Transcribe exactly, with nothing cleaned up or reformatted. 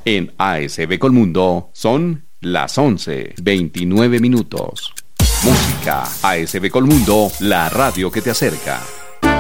En A S B Colmundo son las once, veintinueve minutos. Música. A S B Colmundo, la radio que te acerca.